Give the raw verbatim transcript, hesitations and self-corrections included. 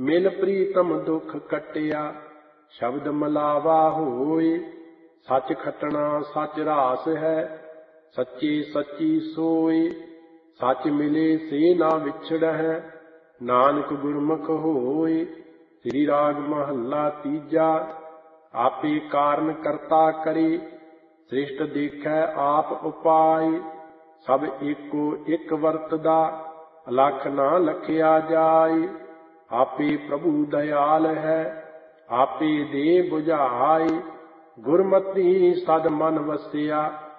ਮਿਲ ਪ੍ਰੀਤਮ ਦੁਖ ਕਟਿਆ, ਸ਼ਬਦ ਮਲਾਵਾ ਹੋਏ। ਸੱਚ ਖਟਣਾ ਸੱਚ ਰਾਸ ਹੈ, ਸੱਚੇ ਸੱਚੀ ਸੋਏ। ਸੱਚ ਮਿਲੇ ਸੇ ਨਾ ਵਿਛੜਹਿ, ਨਾਨਕ ਗੁਰਮੁਖ ਹੋਏ। ਸ੍ਰੀ ਰਾਗ ਮਹੱਲਾ ਤੀਜਾ। ਆਪੇ ਕਾਰਨ ਕਰਤਾ ਕਰੇ, ਸ੍ਰਿਸ਼ਟ ਦੇਖੈ ਆਪ ਉਪਾਏ। ਸਭ ਏਕੋ ਇੱਕ ਵਰਤਦਾ, ਅਲਖ ਨਾ ਲਖਿਆ ਜਾਏ। ਆਪੇ ਪ੍ਰਭੂ ਦਇਆਲ ਹੈ, ਆਪੇ ਦੇ ਬੁਝਾਏ। ਗੁਰਮਤਿ ਸਦ ਮਨ ਵਸਿਆ,